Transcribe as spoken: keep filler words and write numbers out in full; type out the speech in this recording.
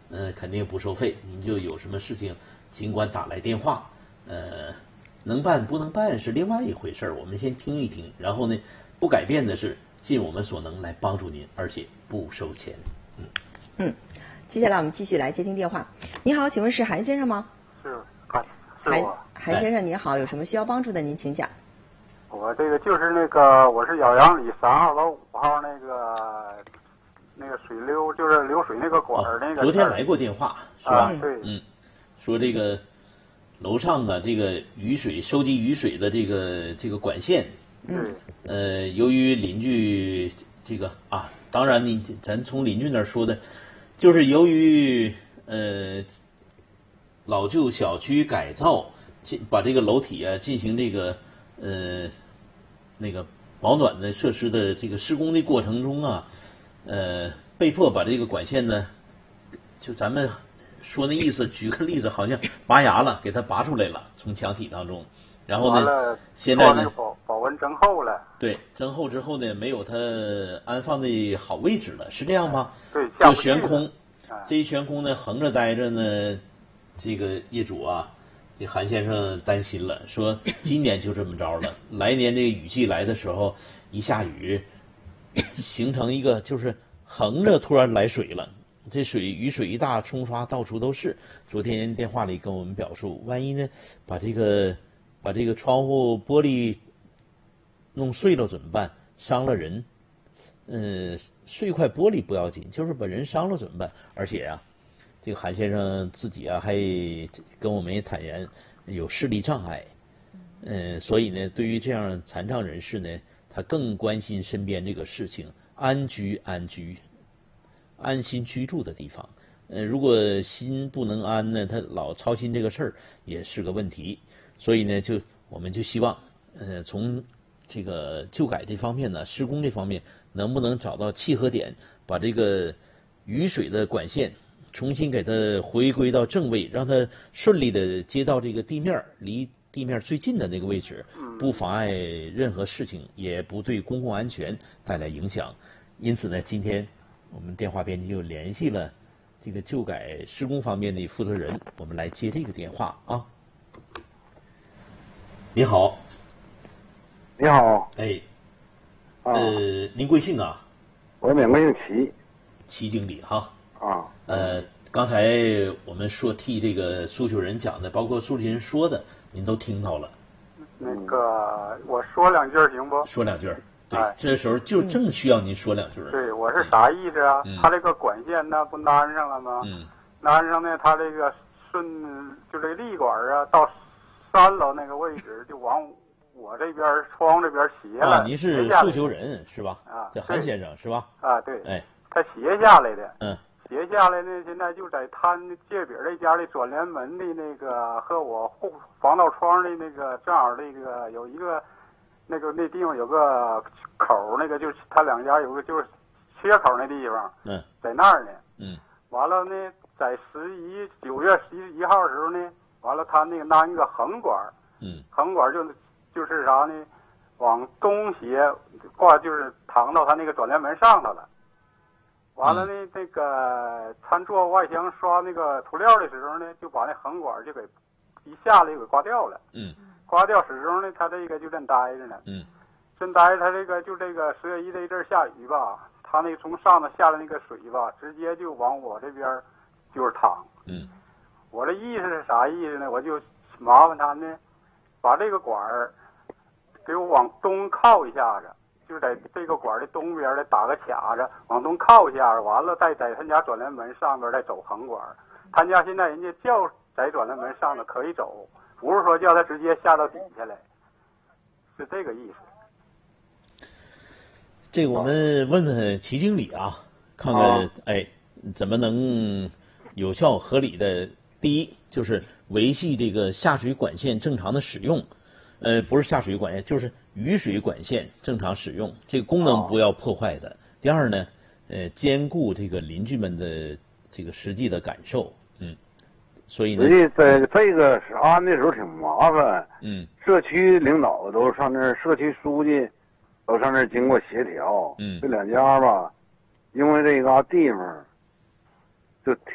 呃，肯定不收费。您就有什么事情，尽管打来电话，呃，能办不能办是另外一回事儿。我们先听一听，然后呢，不改变的是尽我们所能来帮助您，而且不收钱。嗯嗯，接下来我们继续来接听电话。你好，请问是韩先生吗？ 是，啊，是韩我。 韩先生您好，有什么需要帮助的您请讲。 我这个就是那个，我是颐阳里三号楼五号那个那个水流，就是流水那个管儿、哦、那个。 昨天来过电话是吧？ 啊、对， 嗯，说这个楼上啊，这个雨水收集雨水的这个这个管线， 嗯， 呃，由于邻居这个啊，当然你咱从邻居那儿说的，就是由于呃老旧小区改造，进把这个楼体啊进行这个呃。那个保暖的设施的这个施工的过程中啊，呃，被迫把这个管线呢，就咱们说那意思，举个例子，好像拔牙了，给它拔出来了，从墙体当中，然后呢，现在呢， 保保温增厚了， 对，增厚之后呢，没有它安放的好位置了，是这样吗？ 对， 就悬空，这一悬空呢，横着待着呢，这个业主啊。这韩先生担心了，说今年就这么着了，来年这个雨季来的时候，一下雨，形成一个就是横着突然来水了，这水雨水一大，冲刷到处都是。昨天电话里跟我们表述，万一呢把这个把这个窗户玻璃弄碎了怎么办？伤了人，嗯、呃，碎块玻璃不要紧，就是把人伤了怎么办？而且啊。这个韩先生自己啊，还跟我们也坦言有视力障碍，嗯、呃，所以呢，对于这样残障人士呢，他更关心身边这个事情，安居安居，安心居住的地方。呃，如果心不能安呢，他老操心这个事儿也是个问题。所以呢，就我们就希望，呃，从这个旧改这方面呢，施工这方面能不能找到契合点，把这个雨水的管线。重新给它回归到正位，让它顺利的接到这个地面，离地面最近的那个位置，不妨碍任何事情，也不对公共安全带来影响。因此呢，今天我们电话编辑就联系了这个旧改施工方面的负责人，我们来接这个电话啊。你好， 你好， 哎，啊、呃，您贵姓啊？ 我免贵姓齐， 齐经理哈。 啊， 呃，刚才我们说替这个诉求人讲的，包括诉求人说的，您都听到了。 那个，我说两句行不？ 说两句，对， 哎、 这时候就正需要您说两句。 对，我是啥意思啊？ 嗯、 他这个管线呢，不安上了吗？ 嗯。 安上呢，他这个顺就这个立管啊，到三楼那个位置就往我这边窗这边斜了。 啊，您是诉求人是吧？ 啊， 这韩先生是吧？ 啊，对。 哎， 他斜下来的。 嗯。 斜下来呢，现在就在他界饼这家的转联门的那个和我后防盗窗的那个正好那个有一个那个那地方有个口，那个就是他两家有个就是缺口那地方， 嗯， 在那儿呢， 嗯， 完了呢，在十一九月十一号的时候呢，完了他那个拿一个横管， 嗯， 横管就就是啥呢，往东斜挂，就是躺到他那个转联门上头了。完了呢， 嗯、 那个餐桌外墙刷那个涂料的时候呢，就把那横管就给一下来给刮掉了。 嗯， 刮掉始终呢，他这个就正待着呢。 嗯， 正待着，他这个就这个十月一这一阵下雨吧，他那从上头下来那个水吧，直接就往我这边就是淌。 嗯， 我这意思是啥意思呢？我就麻烦他呢，把这个管儿给我往东靠一下子。就在这个管的东边的打个卡子，往东靠一下，完了再在他家转联门上边再走横管。他家现在人家叫在转联门上的可以走，不是说叫他直接下到底下来，是这个意思。 这个我们问问齐经理啊，看看、啊、哎怎么能有效合理的，第一就是维系这个下水管线正常的使用。呃，不是下水管线，就是雨水管线正常使用，这个功能不要破坏的。哦、第二呢，呃，兼顾这个邻居们的这个实际的感受，嗯，所以呢， 所以在这个是安的时候挺麻烦， 嗯， 社区领导都上那儿，社区书记都上那儿经过协调， 嗯， 这两家吧，因为这个地方就挺。